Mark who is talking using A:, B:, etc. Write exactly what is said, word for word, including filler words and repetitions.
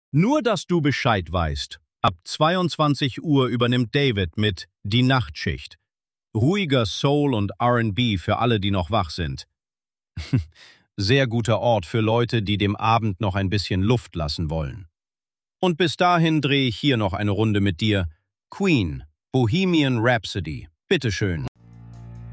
A: Nur, dass du Bescheid weißt. Ab zweiundzwanzig Uhr übernimmt David mit Die Nachtschicht. Ruhiger Soul und R und B für alle, die noch wach sind. Sehr guter Ort für Leute, die dem Abend noch ein bisschen Luft lassen wollen. Und bis dahin drehe ich hier noch eine Runde mit dir. Queen, Bohemian Rhapsody. Bitteschön.